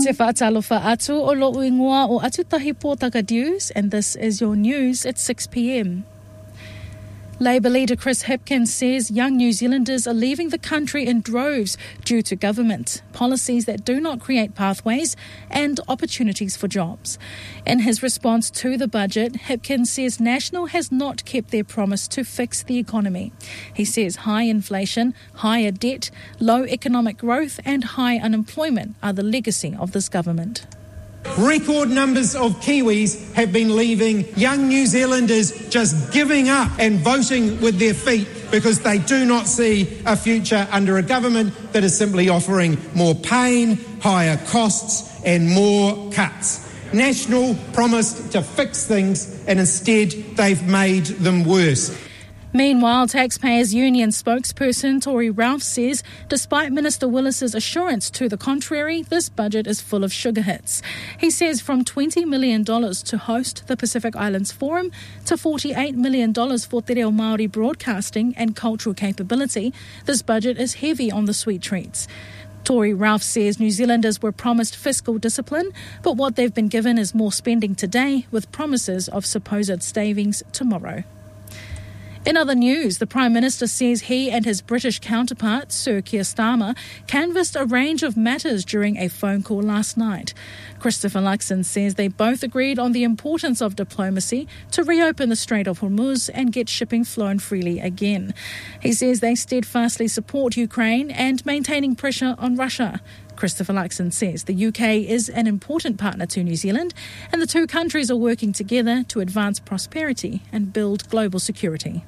Se whaatalofa atu o lo'u ingoa o Atutahi Pōtaka News, and this is your news at 6 p.m. Labour leader Chris Hipkins says young New Zealanders are leaving the country in droves due to government policies that do not create pathways and opportunities for jobs. In his response to the budget, Hipkins says National has not kept their promise to fix the economy. He says high inflation, higher debt, low economic growth and high unemployment are the legacy of this government. Record numbers of Kiwis have been leaving, young New Zealanders just giving up and voting with their feet because they do not see a future under a government that is simply offering more pain, higher costs and more cuts. National promised to fix things and instead they've made them worse. Meanwhile, Taxpayers Union spokesperson Tory Ralph says despite Minister Willis's assurance to the contrary, this budget is full of sugar hits. He says from $20 million to host the Pacific Islands Forum to $48 million for Te Reo Māori broadcasting and cultural capability, this budget is heavy on the sweet treats. Tory Ralph says New Zealanders were promised fiscal discipline, but what they've been given is more spending today with promises of supposed savings tomorrow. In other news, the Prime Minister says he and his British counterpart, Sir Keir Starmer, canvassed a range of matters during a phone call last night. Christopher Luxon says they both agreed on the importance of diplomacy to reopen the Strait of Hormuz and get shipping flown freely again. He says they steadfastly support Ukraine and maintaining pressure on Russia. Christopher Luxon says the UK is an important partner to New Zealand and the two countries are working together to advance prosperity and build global security.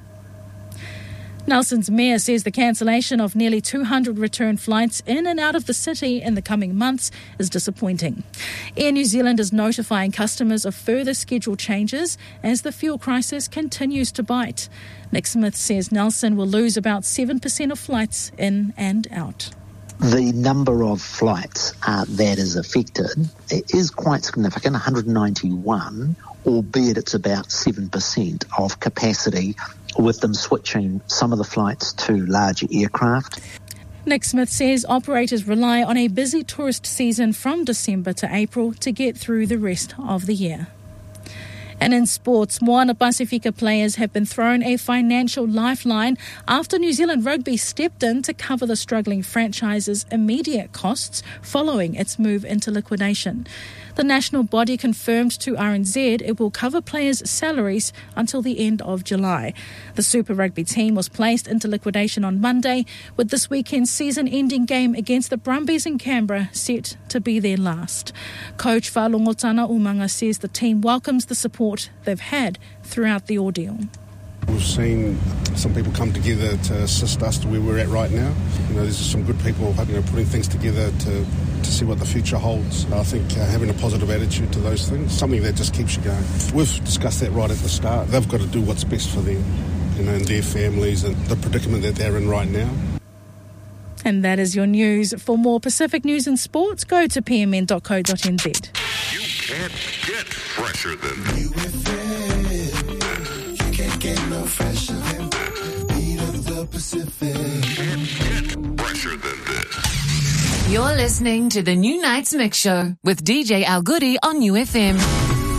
Nelson's mayor says the cancellation of nearly 200 return flights in and out of the city in the coming months is disappointing. Air New Zealand is notifying customers of further schedule changes as the fuel crisis continues to bite. Nick Smith says Nelson will lose about 7% of flights in and out. The number of flights that is affected is quite significant, 191, albeit it's about 7% of capacity, with them switching some of the flights to larger aircraft. Nick Smith says operators rely on a busy tourist season from December to April to get through the rest of the year. And in sports, Moana Pasifika players have been thrown a financial lifeline after New Zealand Rugby stepped in to cover the struggling franchise's immediate costs following its move into liquidation. The national body confirmed to RNZ it will cover players' salaries until the end of July. The Super Rugby team was placed into liquidation on Monday, with this weekend's season-ending game against the Brumbies in Canberra set to be their last. Coach Whalongotana Umanga says the team welcomes the support they've had throughout the ordeal. We've seen some people come together to assist us to where we're at right now. There's some good people, putting things together to see what the future holds. I think having a positive attitude to those things, something that just keeps you going. We've discussed that right at the start. They've got to do what's best for them, and their families and the predicament that they're in right now. And that is your news. For more Pacific news and sports, go to pmn.co.nz. You can't get fresher than this. You can't get no fresher than beat of the Pacific. Can't get fresher than this. You're listening to the New Nights Mix Show with DJ Al Goody on UFM.